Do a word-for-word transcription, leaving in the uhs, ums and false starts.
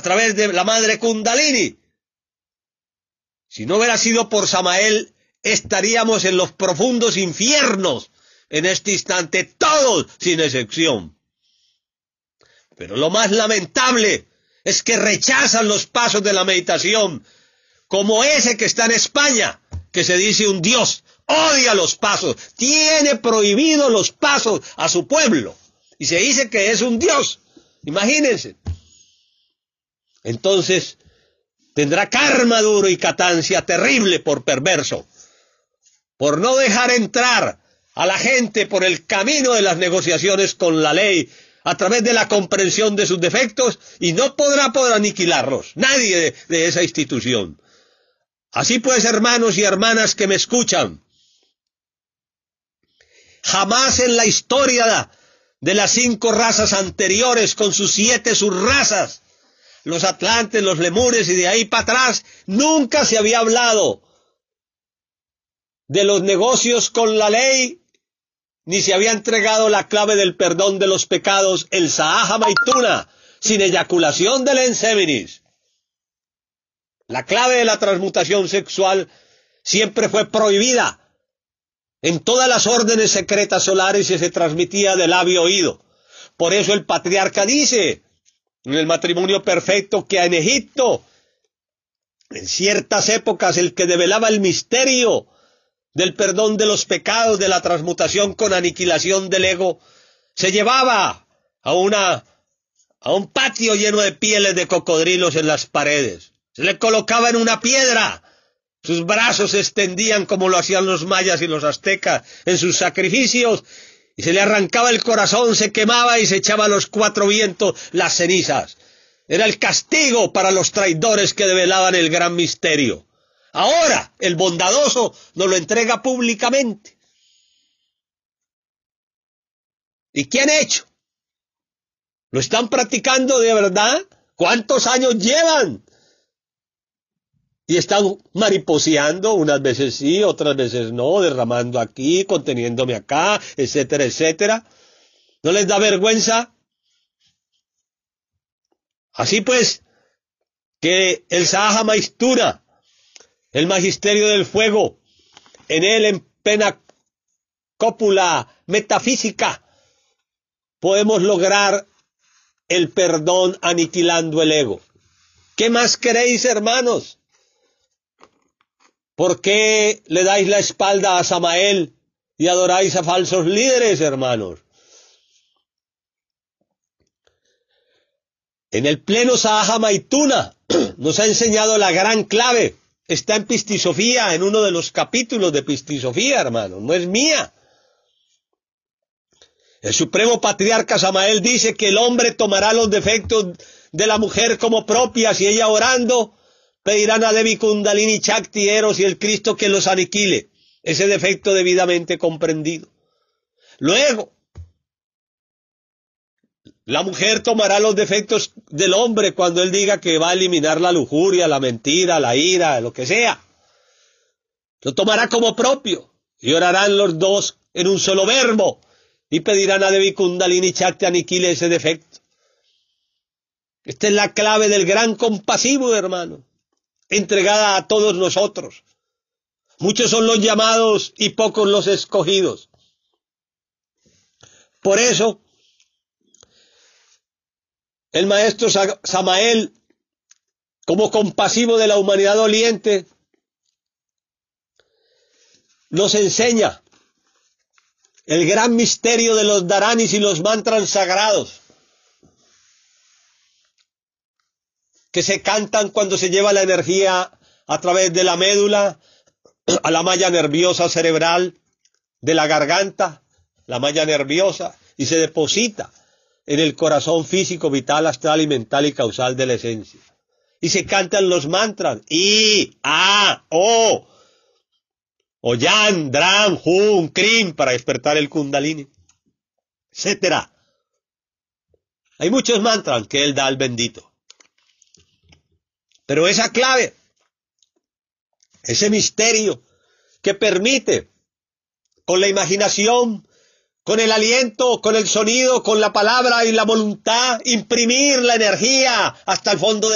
través de la madre Kundalini. Si no hubiera sido por Samael, estaríamos en los profundos infiernos en este instante, todos sin excepción. Pero lo más lamentable es que rechazan los pasos de la meditación, como ese que está en España, que se dice un Dios, odia los pasos, tiene prohibido los pasos a su pueblo, y se dice que es un Dios. Imagínense. Entonces, tendrá karma duro y catancia terrible por perverso, por no dejar entrar a la gente por el camino de las negociaciones con la ley, a través de la comprensión de sus defectos, y no podrá poder aniquilarlos, nadie de, de esa institución. Así pues, hermanos y hermanas que me escuchan, jamás en la historia de las cinco razas anteriores, con sus siete subrazas, los atlantes, los lemures y de ahí para atrás, nunca se había hablado de los negocios con la ley, ni se había entregado la clave del perdón de los pecados, el Sahaja Maituna, sin eyaculación del enseminis. La clave de la transmutación sexual siempre fue prohibida. En todas las órdenes secretas solares se transmitía de labio a oído. Por eso el patriarca dice, en el matrimonio perfecto, que en Egipto, en ciertas épocas, el que develaba el misterio del perdón de los pecados, de la transmutación con aniquilación del ego, se llevaba a una, a un patio lleno de pieles de cocodrilos en las paredes. Se le colocaba en una piedra. Sus brazos se extendían como lo hacían los mayas y los aztecas en sus sacrificios, y se le arrancaba el corazón, se quemaba y se echaba a los cuatro vientos las cenizas. Era el castigo para los traidores que develaban el gran misterio. Ahora el bondadoso nos lo entrega públicamente. ¿Y qué han hecho? ¿Lo están practicando de verdad? ¿Cuántos años llevan? Y están mariposeando, unas veces sí, otras veces no, derramando aquí, conteniéndome acá, etcétera, etcétera. ¿No les da vergüenza? Así pues, que el Sahaja Maituna, el magisterio del fuego, en él en plena cópula metafísica, podemos lograr el perdón aniquilando el ego. ¿Qué más queréis, hermanos? ¿Por qué le dais la espalda a Samael y adoráis a falsos líderes, hermanos? En el pleno Sahaja Maituna nos ha enseñado la gran clave. Está en Pistisofía, en uno de los capítulos de Pistisofía, hermano. No es mía. El Supremo Patriarca Samael dice que el hombre tomará los defectos de la mujer como propias y ella orando pedirán a Devi Kundalini Chakti Eros y el Cristo que los aniquile. Ese defecto debidamente comprendido. Luego, la mujer tomará los defectos del hombre cuando él diga que va a eliminar la lujuria, la mentira, la ira, lo que sea. Lo tomará como propio y orarán los dos en un solo verbo y pedirán a Devi Kundalini Chakti aniquile ese defecto. Esta es la clave del gran compasivo, hermano, entregada a todos nosotros. Muchos son los llamados y pocos los escogidos. Por eso, el maestro Samael, como compasivo de la humanidad doliente, nos enseña el gran misterio de los dharanis y los mantras sagrados que se cantan cuando se lleva la energía a través de la médula a la malla nerviosa cerebral, de la garganta, la malla nerviosa, y se deposita en el corazón físico, vital, astral y mental y causal de la esencia. Y se cantan los mantras, I, A, O, Oyan, Dram, Hum, Krim, para despertar el Kundalini, etcétera. Hay muchos mantras que él da al bendito. Pero esa clave, ese misterio que permite, con la imaginación, con el aliento, con el sonido, con la palabra y la voluntad, imprimir la energía hasta el fondo de